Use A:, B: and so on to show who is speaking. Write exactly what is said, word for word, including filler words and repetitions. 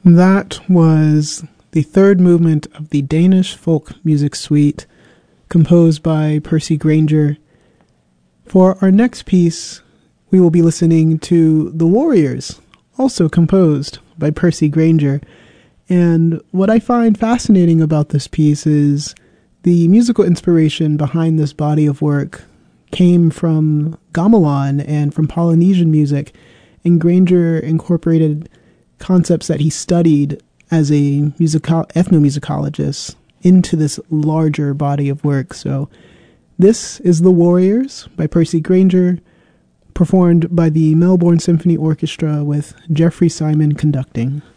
A: That was the third movement of the Danish folk music suite, composed by Percy Grainger. For our next piece, we will be listening to The Warriors, also composed by Percy Grainger. And what I find fascinating about this piece is the musical inspiration behind this body of work came from gamelan and from Polynesian music, and Grainger incorporated concepts that he studied as a musical ethnomusicologist into this larger body of work. So this is The Warriors by Percy Grainger, performed by the Melbourne Symphony Orchestra with Jeffrey Simon conducting.